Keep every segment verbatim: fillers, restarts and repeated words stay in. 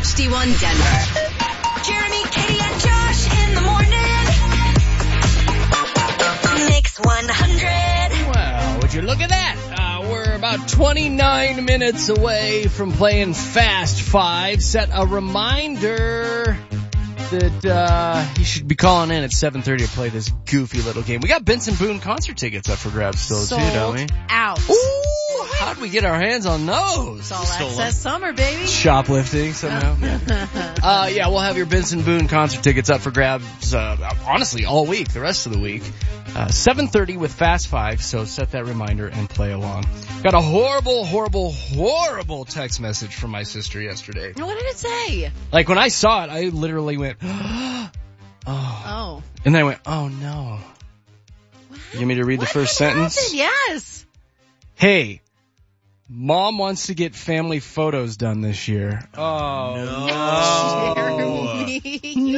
H D one Denver. Jeremy, Katie, and Josh in the morning. Mix one hundred. Well, would you look at that? Uh, we're about twenty-nine minutes away from playing Fast Five. Set a reminder that uh, you should be calling in at seven thirty to play this goofy little game. We got Benson Boone concert tickets up for grabs still, Sold too, don't we? out. Ooh, how'd we get our hands on those? It's all access summer, baby. Shoplifting somehow. Yeah. uh, yeah, we'll have your Benson Boone concert tickets up for grabs, uh, honestly, all week, the rest of the week. Uh, seven thirty with Fast Five, so set that reminder and play along. Got a horrible, horrible, horrible text message from my sister yesterday. What did it say? Like, when I saw it, I literally went, oh. Oh. And then I went, oh, no. What? You want me to read the What first had sentence? happened? Yes. Hey, Mom wants to get family photos done this year. Oh, no. Jeremy.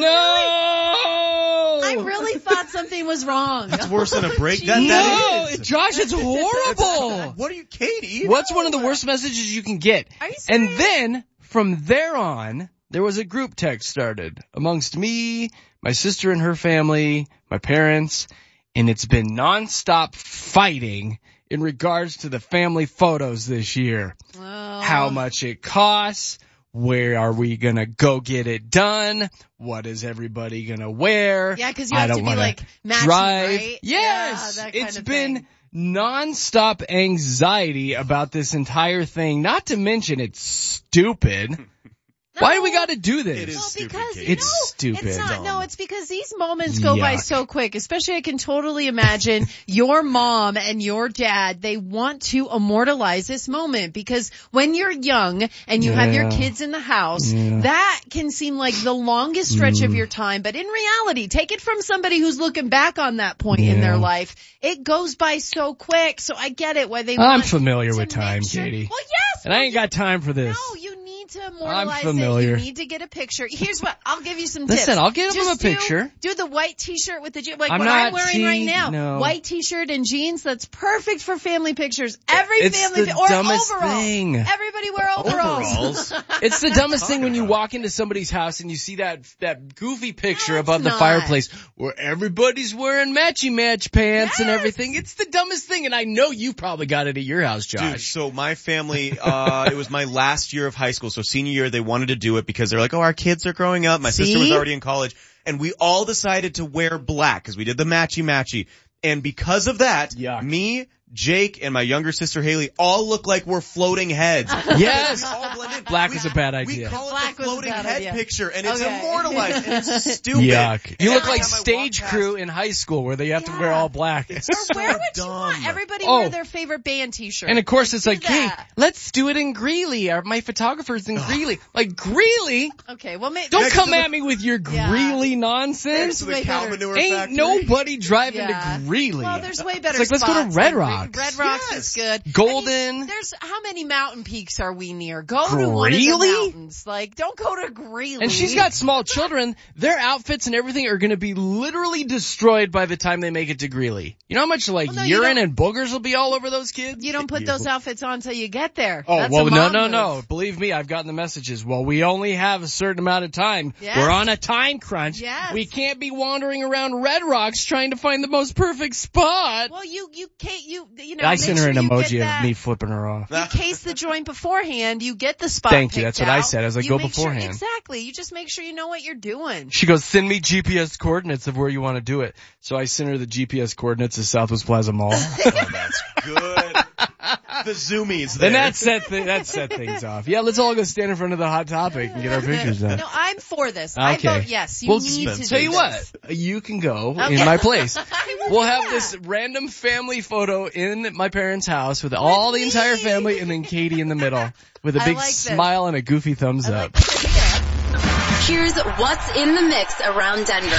No! I really thought something was wrong. That's worse than a breakdown. No, That is. Josh, it's horrible. What are you, Katie? What's one of the worst messages you can get? Are you And serious? then, from there on, there was a group text started amongst me, my sister and her family, my parents, and it's been nonstop fighting in regards to the family photos this year. Oh. How much it costs, where are we going to go get it done, what is everybody going to wear. Yeah, because you I have don't to be wanna like matching, drive. right? Yes, yeah, that kind it's of been thing. nonstop anxiety about this entire thing, not to mention it's stupid. Why do we got to do this? It is Well, stupid, because Katie. you It's know, stupid. It's not. Dumb. No, it's because these moments go by Yuck. so quick. Especially, I can totally imagine your mom and your dad. They want to immortalize this moment because when you're young and you have your Yeah. kids in the house, Yeah. that can seem like the longest stretch Mm. of your time. But in reality, take it from somebody who's looking back on that point in Yeah. their life. It goes by so quick. So I get it why they. I'm want familiar to with time, make sure- Katie. Well, yes. And I ain't got time for this. No, you need to immortalize familiar. it. You need to get a picture. Here's what I'll give you some Listen, tips. I'll give them Just a picture. Do, do the white t-shirt with the jeans, like I'm what not I'm wearing see- right now. no. White t-shirt and jeans. That's perfect for family pictures. Every It's family the pi- or dumbest overalls. thing. Everybody wear overalls. Overalls? It's the dumbest thing when you walk into somebody's house and you see that that goofy picture No, it's above the not. fireplace where everybody's wearing matchy match pants and Yes. everything. It's the dumbest thing, and I know you probably got it at your house, Dude, Josh. so my family, uh, it was my last year of high school. So senior year, they wanted to do it because they're like, oh, our kids are growing up. My sister was See? already in college. And we all decided to wear black because we did the matchy matchy. And because of that, Yuck. me, Jake, and my younger sister Haley all look like we're floating heads. Yes. We all blend in. Black We- is a bad We idea. call Black it was the a floating bad head idea. picture, and it's Okay. immortalized, and it's stupid. Yuck. You And look every like time I walk stage past- crew in high school where they have to Yeah. wear all black. It's Or so wear what you dumb. want. Everybody Oh. wear their favorite band t-shirt. And of course it's Do like, hey, that. let's do it in Greeley. Our, my photographer's in Greeley. Like, Greeley? Okay, well, maybe. Don't Next come to the- at me with your Yeah. Greeley Next nonsense. to way the cow better. manure Ain't factory. nobody driving Yeah. to Greeley. Well, there's way better It's like, let's go to spots. Red Like, Rocks. Red Rocks Yes. is good. Golden. I mean, there's how many mountain peaks are we near? Go to one of the Greeley? mountains. Like, don't go to Greeley. And she's got small children. Their outfits and everything are going to be literally destroyed by the time they make it to Greeley. You know how much like Well, no, you urine don't- and boogers will be all over those kids? You don't put those outfits on till you get there. Oh, That's well, a no, mom no, move. no. Believe me, I've gotten the messages. Well, we only have a certain amount of time. Yes. We're on a time crunch. Yes. We can't be wandering around Red Rocks trying to find the most perfect spot. Well, you, you, Kate, you, you know, I make sent her sure an you emoji get that, of me flipping her off. You case the joint beforehand. You get the spot. Thank you. picked That's what I out. said. I was like, You go make sure- beforehand. exactly. You just make sure you know what you're doing. She goes, send me G P S coordinates of where you want to do it. So I sent her the G P S coordinates of Southwest Plaza Mall. Oh, that's good. The zoomies there. And that set th- that set things off. Yeah, let's all go stand in front of the Hot Topic and get our pictures done. No, I'm for this. I Okay. vote yes. You Well, need to tell do you this. what, you can go Okay. in my place. I will We'll do have that. this random family photo in my parents' house with all the entire me. family and then Katie in the middle with a I big like this. smile and a goofy thumbs I up. like this idea. Here's what's in the mix around Denver.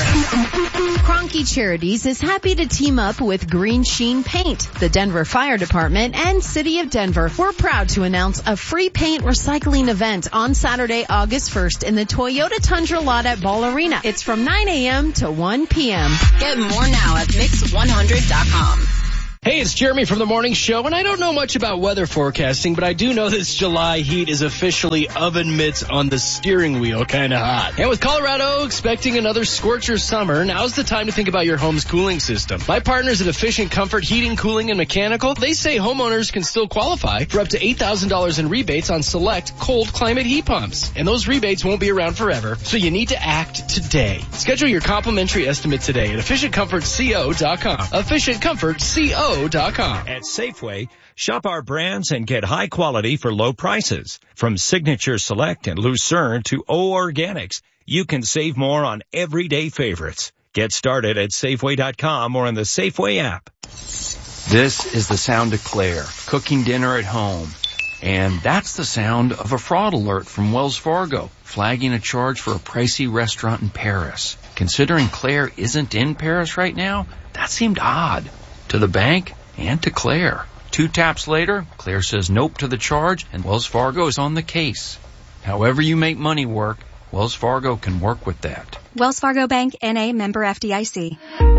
Cronky Charities is happy to team up with Green Sheen Paint, the Denver Fire Department, and City of Denver. We're proud to announce a free paint recycling event on Saturday, August first in the Toyota Tundra lot at Ball Arena. It's from nine a.m. to one p.m. Get more now at mix one hundred dot com. Hey, it's Jeremy from The Morning Show, and I don't know much about weather forecasting, but I do know this July heat is officially oven mitts on the steering wheel kind of hot. And with Colorado expecting another scorcher summer, now's the time to think about your home's cooling system. My partners at Efficient Comfort Heating, Cooling, and Mechanical, they say homeowners can still qualify for up to eight thousand dollars in rebates on select cold climate heat pumps. And those rebates won't be around forever, so you need to act today. Schedule your complimentary estimate today at efficient comfort co dot com. efficient comfort co dot com. At Safeway, shop our brands and get high quality for low prices. From Signature Select and Lucerne to O Organics, you can save more on everyday favorites. Get started at Safeway dot com or on the Safeway app. This is the sound of Claire, cooking dinner at home. And that's the sound of a fraud alert from Wells Fargo, flagging a charge for a pricey restaurant in Paris. Considering Claire isn't in Paris right now, that seemed odd. To the bank and to Claire. Two taps later, Claire says nope to the charge, and Wells Fargo is on the case. However you make money work, Wells Fargo can work with that. Wells Fargo Bank, N A, member F D I C.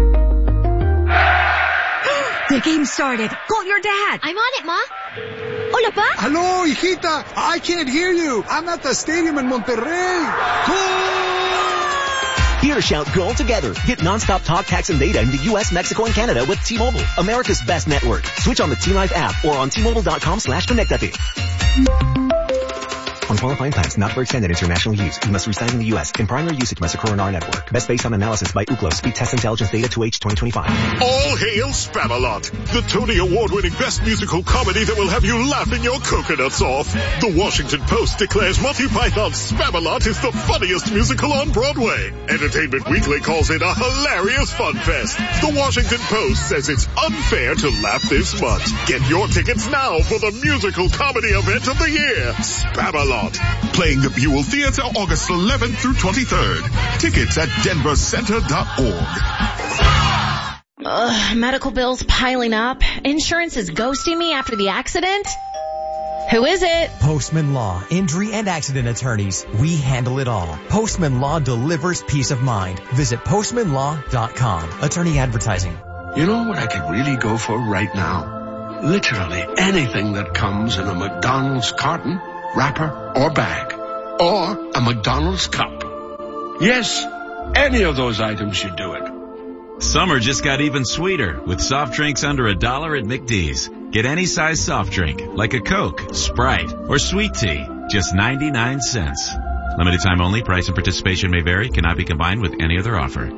The game started. Call your dad. I'm on it, Ma. Hola, Pa. Hello, hijita. I can't hear you. I'm at the stadium in Monterrey. Here, shout goal together. Get nonstop talk, text, and data in the U S, Mexico, and Canada with T-Mobile, America's best network. Switch on the T-Live app or on T Mobile dot com slash connectate. On qualifying plans not for extended international use, you must reside in the U S. In primary usage must occur on our network. Best based on analysis by Ookla. Speed Test Intelligence Data two H twenty twenty-five. All hail Spamalot, the Tony Award-winning best musical comedy that will have you laughing your coconuts off. The Washington Post declares Monty Python's Spamalot is the funniest musical on Broadway. Entertainment Weekly calls it a hilarious fun fest. The Washington Post says it's unfair to laugh this much. Get your tickets now for the musical comedy event of the year, Spamalot. Playing the Buell Theater August eleventh through twenty-third. Tickets at denver center dot org. Ugh, medical bills piling up. Insurance is ghosting me after the accident. Who is it? Postman Law, injury and accident attorneys. We handle it all. Postman Law delivers peace of mind. Visit postman law dot com. Attorney advertising. You know what I could really go for right now? Literally anything that comes in a McDonald's carton, wrapper, or bag. Or a McDonald's cup. Yes, any of those items should do it. Summer just got even sweeter with soft drinks under a dollar at McD's. Get any size soft drink, like a Coke, Sprite, or sweet tea, just ninety-nine cents. Limited time only. Price and participation may vary. Cannot be combined with any other offer.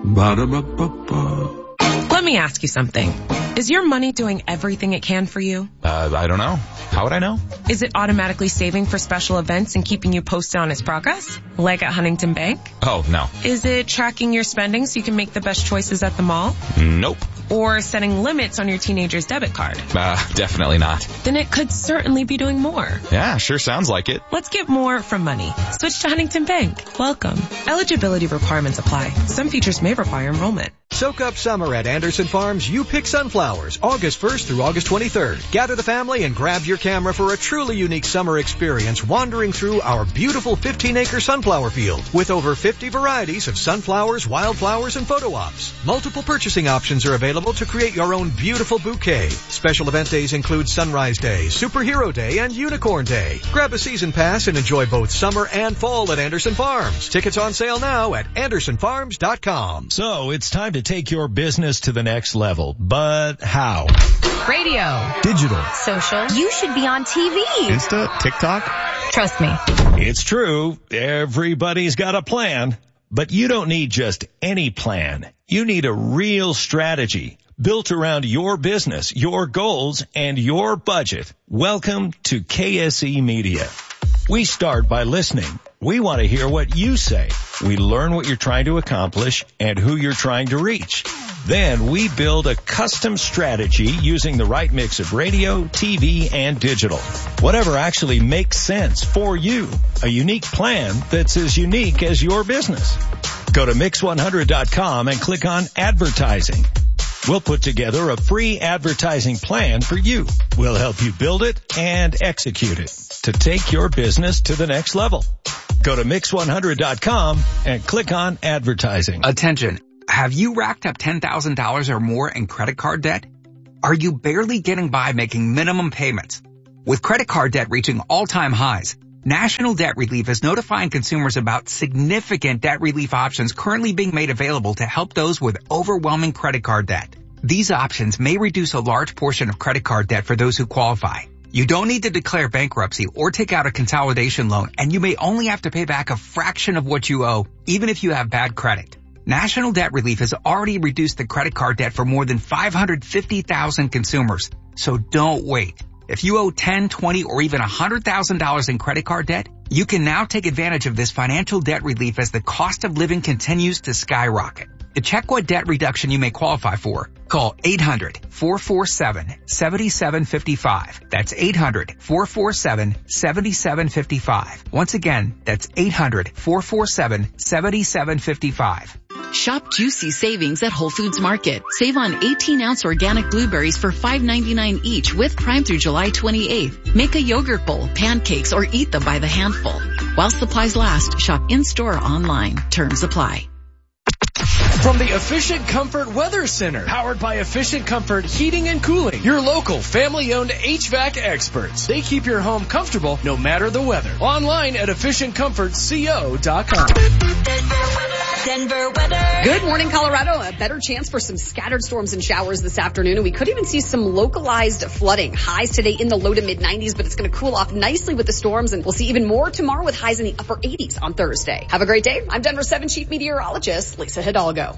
Ba-da-ba-ba-ba. Let me ask you something. Is your money doing everything it can for you? Uh, I don't know. How would I know? Is it automatically saving for special events and keeping you posted on its progress? Like at Huntington Bank? Oh, no. Is it tracking your spending so you can make the best choices at the mall? Nope. Or setting limits on your teenager's debit card? Uh, definitely not. Then it could certainly be doing more. Yeah, sure sounds like it. Let's get more from money. Switch to Huntington Bank. Welcome. Eligibility requirements apply. Some features may require enrollment. Soak up summer at Anderson Farms You Pick Sunflowers, August first through August twenty-third. Gather the family and grab your camera for a truly unique summer experience wandering through our beautiful fifteen-acre sunflower field with over fifty varieties of sunflowers, wildflowers, and photo ops. Multiple purchasing options are available to create your own beautiful bouquet. Special event days include Sunrise Day, Superhero Day, and Unicorn Day. Grab a season pass and enjoy both summer and fall at Anderson Farms. Tickets on sale now at anderson farms dot com. So it's time to take your business to the next level, but how? Radio. Digital. Social. You should be on T V. Insta, TikTok. Trust me. It's true. Everybody's got a plan, but you don't need just any plan. You need a real strategy built around your business, your goals, and your budget. Welcome to K S E Media. We start by listening. We want to hear what you say. We learn what you're trying to accomplish and who you're trying to reach. Then we build a custom strategy using the right mix of radio, T V, and digital. Whatever actually makes sense for you. A unique plan that's as unique as your business. Go to mix one hundred dot com and click on advertising. We'll put together a free advertising plan for you. We'll help you build it and execute it to take your business to the next level. Go to mix one hundred dot com and click on advertising. Attention. Have you racked up ten thousand dollars or more in credit card debt? Are you barely getting by making minimum payments? With credit card debt reaching all-time highs, National Debt Relief is notifying consumers about significant debt relief options currently being made available to help those with overwhelming credit card debt. These options may reduce a large portion of credit card debt for those who qualify. You don't need to declare bankruptcy or take out a consolidation loan, and you may only have to pay back a fraction of what you owe, even if you have bad credit. National Debt Relief has already reduced the credit card debt for more than five hundred fifty thousand consumers, so don't wait. If you owe ten, twenty, or even one hundred thousand dollars in credit card debt, you can now take advantage of this financial debt relief as the cost of living continues to skyrocket. To check what debt reduction you may qualify for, call eight hundred, four four seven, seven seven five five. That's eight hundred, four four seven, seven seven five five. Once again, that's eight hundred, four four seven, seven seven five five. Shop juicy savings at Whole Foods Market. Save on eighteen ounce organic blueberries for five ninety-nine each with Prime through July twenty-eighth. Make a yogurt bowl, pancakes, or eat them by the handful. While supplies last, shop in-store or online. Terms apply. From the Efficient Comfort Weather Center, powered by Efficient Comfort Heating and Cooling, your local family-owned H V A C experts. They keep your home comfortable no matter the weather. Online at efficient comfort co dot com. Denver weather. Good morning, Colorado. A better chance for some scattered storms and showers this afternoon, and we could even see some localized flooding. Highs today in the low to mid nineties, but it's going to cool off nicely with the storms, and we'll see even more tomorrow with highs in the upper eighties on Thursday. Have a great day. I'm Denver seven Chief Meteorologist Lisa Hidalgo.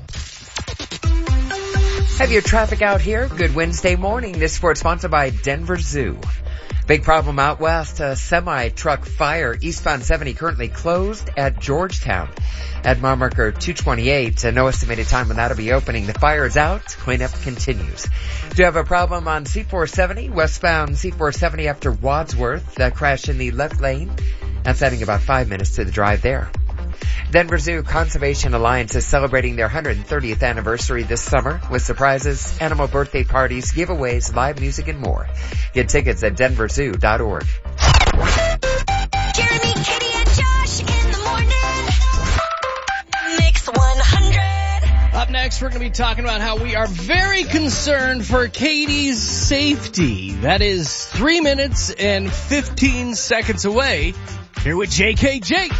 Heavier traffic out here. Good Wednesday morning. This report sponsored by Denver Zoo. Big problem out west. A semi-truck fire. Eastbound seventy currently closed at Georgetown. At mile marker two twenty-eight. Uh, no estimated time when that'll be opening. The fire is out. Cleanup continues. Do you have a problem on C four seventy? Westbound C four seventy after Wadsworth. That crash in the left lane. That's adding about five minutes to the drive there. Denver Zoo Conservation Alliance is celebrating their one hundred thirtieth anniversary this summer with surprises, animal birthday parties, giveaways, live music, and more. Get tickets at denver zoo dot org. Jeremy, Katie, and Josh in the morning. Mix one hundred. Up next, we're going to be talking about how we are very concerned for Katie's safety. That is three minutes and fifteen seconds away. Here with J K J.